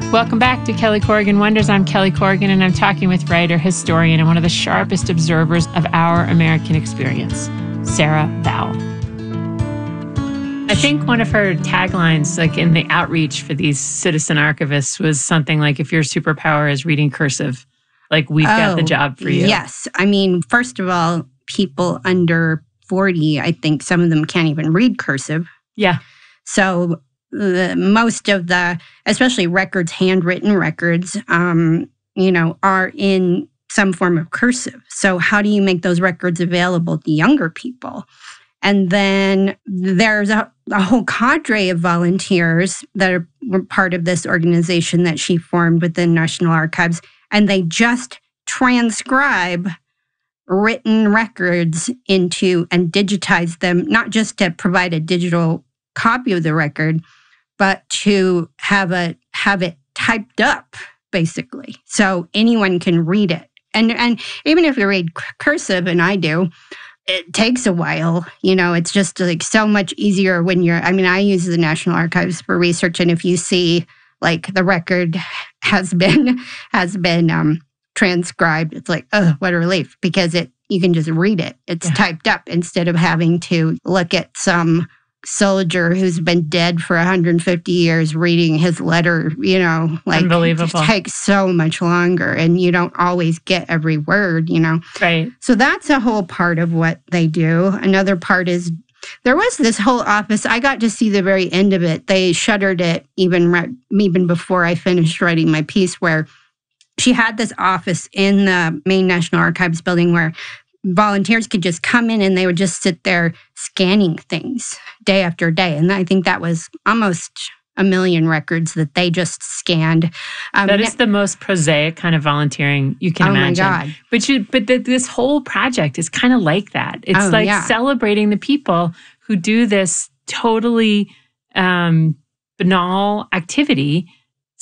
Welcome back to Kelly Corrigan Wonders. I'm Kelly Corrigan, and I'm talking with writer, historian, and one of the sharpest observers of our American experience, Sarah Vowell. I think one of her taglines, like in the outreach for these citizen archivists, was something like, if your superpower is reading cursive, like we've got the job for you. Yes. I mean, first of all, people under 40, I think some of them can't even read cursive. Yeah. So most of the, especially records, handwritten records, are in some form of cursive. So how do you make those records available to younger people? And then there's a whole cadre of volunteers that were part of this organization that she formed within National Archives, and they just transcribe written records into and digitize them, not just to provide a digital copy of the record, but to have it typed up, basically, so anyone can read it. And even if you read cursive, and I do, it takes a while. It's just like so much easier when I use the National Archives for research, and if you see like the record has been transcribed, it's like, oh, what a relief, because you can just read it. It's typed up instead of having to look at some soldier who's been dead for 150 years reading his letter, Unbelievable. It just takes so much longer, and you don't always get every word, Right. So that's a whole part of what they do. Another part is there was this whole office. I got to see the very end of it. They shuttered it even before I finished writing my piece, where she had this office in the main National Archives building where volunteers could just come in and they would just sit there scanning things day after day. And I think that was almost 1 million records that they just scanned. That is the most prosaic kind of volunteering you can imagine. Oh, my God. But this whole project is kind of like that. It's celebrating the people who do this totally banal activity